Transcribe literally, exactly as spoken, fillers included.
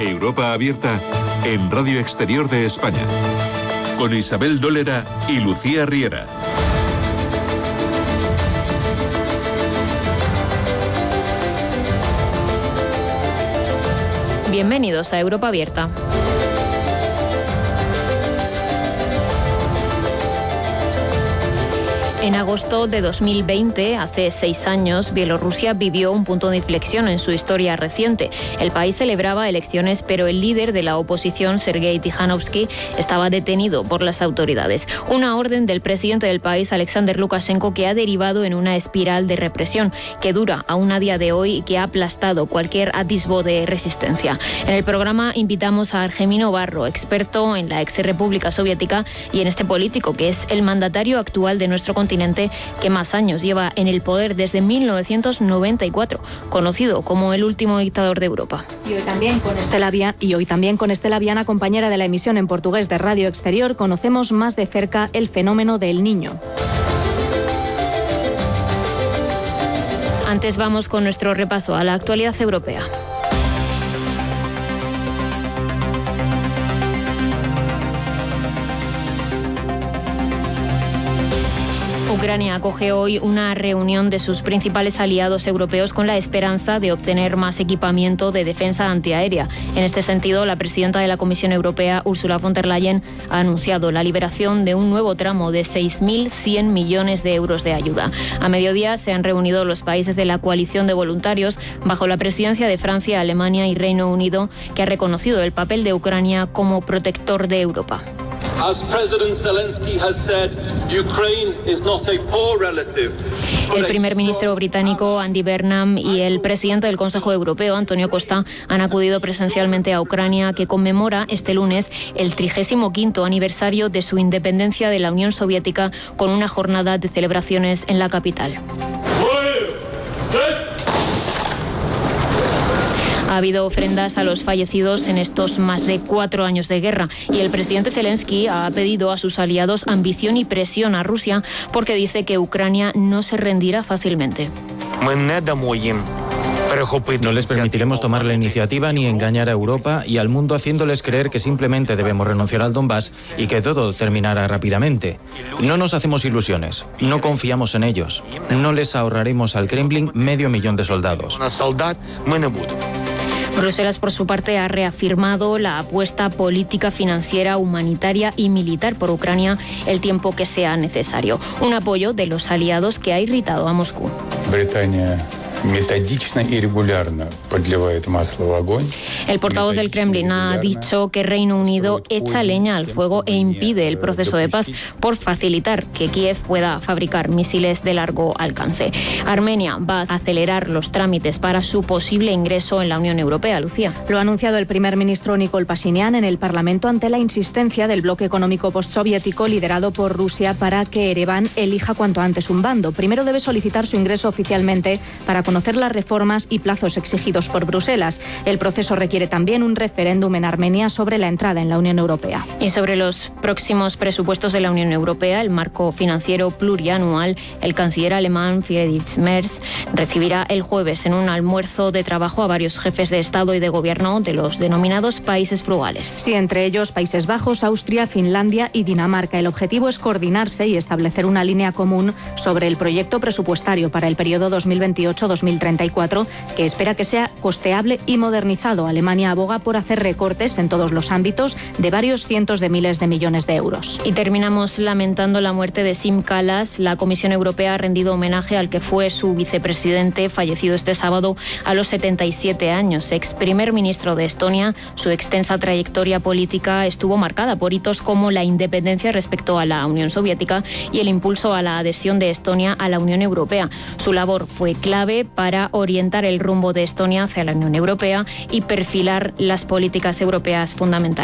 Europa Abierta en Radio Exterior de España, con Isabel Dólera y Lucía Riera. Bienvenidos a Europa Abierta. En agosto de dos mil veinte, hace seis años, Bielorrusia vivió un punto de inflexión en su historia reciente. El país celebraba elecciones, pero el líder de la oposición, Sergei Tikhanovsky, estaba detenido por las autoridades. Una orden del presidente del país, Alexander Lukashenko, que ha derivado en una espiral de represión que dura aún a día de hoy y que ha aplastado cualquier atisbo de resistencia. En el programa invitamos a Argemino Barro, experto en la ex República Soviética y en este político que es el mandatario actual de nuestro continente, que más años lleva en el poder desde mil novecientos noventa y cuatro, conocido como el último dictador de Europa. Y hoy también con Estela Viana, y hoy también con Estela Viana, compañera de la emisión en portugués de Radio Exterior, conocemos más de cerca el fenómeno del Niño. Antes vamos con nuestro repaso a la actualidad europea. Ucrania acoge hoy una reunión de sus principales aliados europeos con la esperanza de obtener más equipamiento de defensa antiaérea. En este sentido, la presidenta de la Comisión Europea, Ursula von der Leyen, ha anunciado la liberación de un nuevo tramo de seis mil cien millones de euros de ayuda. A mediodía se han reunido los países de la coalición de voluntarios bajo la presidencia de Francia, Alemania y Reino Unido, que ha reconocido el papel de Ucrania como protector de Europa. As President Zelensky has said, Ukraine is not a poor relative. El primer ministro británico Andy Burnham y el presidente del Consejo Europeo, Antonio Costa, han acudido presencialmente a Ucrania, que conmemora este lunes el trigésimo quinto aniversario de su independencia de la Unión Soviética, con una jornada de celebraciones en la capital. Ha habido ofrendas a los fallecidos en estos más de cuatro años de guerra y el presidente Zelensky ha pedido a sus aliados ambición y presión a Rusia porque dice que Ucrania no se rendirá fácilmente. No les permitiremos tomar la iniciativa ni engañar a Europa y al mundo haciéndoles creer que simplemente debemos renunciar al Donbass y que todo terminará rápidamente. No nos hacemos ilusiones, no confiamos en ellos, no les ahorraremos al Kremlin medio millón de soldados. Bruselas, por su parte, ha reafirmado la apuesta política, financiera, humanitaria y militar por Ucrania el tiempo que sea necesario. Un apoyo de los aliados que ha irritado a Moscú. Британия методично и регулярно подливает масло в огонь. El portavoz del Kremlin ha dicho que Reino Unido echa leña al fuego e impide el proceso de paz por facilitar que Kiev pueda fabricar misiles de largo alcance. Armenia va a acelerar los trámites para su posible ingreso en la Unión Europea. Lucía. Lo ha anunciado el primer ministro Nikol Pashinyan en el Parlamento ante la insistencia del bloque económico postsoviético liderado por Rusia para que Ereván elija cuanto antes un bando. Primero debe solicitar su ingreso oficialmente para conocer las reformas y plazos exigidos por Bruselas. El proceso requiere también un referéndum en Armenia sobre la entrada en la Unión Europea. Y sobre los próximos presupuestos de la Unión Europea, el marco financiero plurianual, el canciller alemán Friedrich Merz recibirá el jueves en un almuerzo de trabajo a varios jefes de Estado y de Gobierno de los denominados países frugales. Sí, entre ellos Países Bajos, Austria, Finlandia y Dinamarca. El objetivo es coordinarse y establecer una línea común sobre el proyecto presupuestario para el periodo dos mil veintiocho dos mil treinta y cuatro, que espera que sea costeable y modernizado. Alemania aboga por hacer recortes en todos los ámbitos de varios cientos de miles de millones de euros. Y terminamos lamentando la muerte de Siim Kallas. La Comisión Europea ha rendido homenaje al que fue su vicepresidente, fallecido este sábado a los setenta y siete años. Ex primer ministro de Estonia, su extensa trayectoria política estuvo marcada por hitos como la independencia respecto a la Unión Soviética y el impulso a la adhesión de Estonia a la Unión Europea. Su labor fue clave para orientar el rumbo de Estonia hacia la Unión Europea y perfilar las políticas europeas fundamentales.